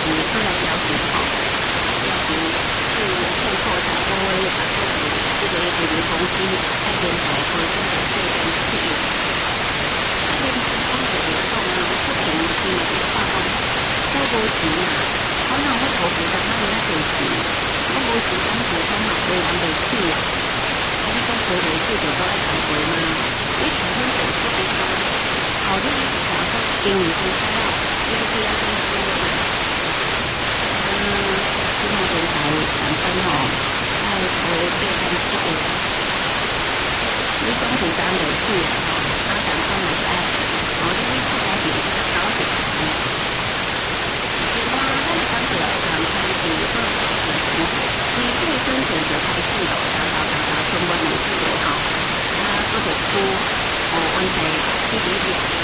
做来了解吼，就是是透过台湾的这个公司在现在科技的这个企业，啊，你讲就是讲啊，出钱是化工，我无钱啊，我哪有投资在哪里多钱？我无时间付出嘛，为人袂起啊。你讲回回去就都爱谈回吗？你谈分手是不是？好，你想说经营公司了，你就不要公司了嘛。金融人才产生吼，爱为对方这个，你讲负担袂起啊吼，啊，产生会使，吼，你出来点这个高级产业。是吧？咱讲着谈开始做好事情，你最先选择开始咯，打，全部每次都好，啊，做好出，哦，问题，你